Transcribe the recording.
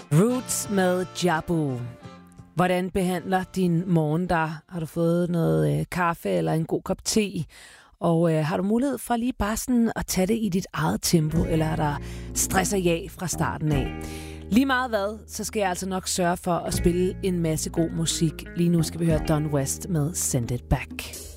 Roots med Jabu. Hvordan behandler din morgen dig? Har du fået noget kaffe eller en god kop te? Og har du mulighed for lige bare sådan at tage det i dit eget tempo, eller er der stress og jag fra starten af? Lige meget hvad, så skal jeg altså nok sørge for at spille en masse god musik. Lige nu skal vi høre Don West med Send It Back.